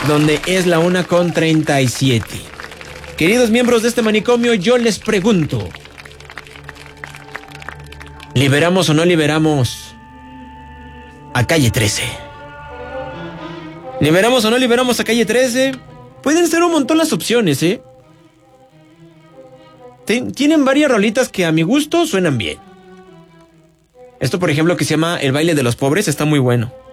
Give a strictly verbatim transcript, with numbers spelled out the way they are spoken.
donde es la una con treinta y siete. Queridos miembros de este manicomio, yo les pregunto, ¿liberamos o no liberamos a Calle trece? ¿Liberamos o no liberamos a Calle trece? Pueden ser un montón las opciones, ¿eh? Tienen varias rolitas que a mi gusto suenan bien. Esto, por ejemplo, que se llama El baile de los pobres, está muy bueno.